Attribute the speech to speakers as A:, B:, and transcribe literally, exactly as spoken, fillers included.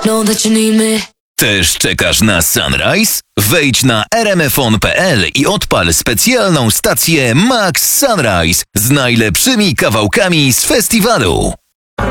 A: Know that you need me.
B: Też czekasz na Sunrise? Wejdź na r m f on kropka p l i odpal specjalną stację Max Sunrise z najlepszymi kawałkami z festiwalu.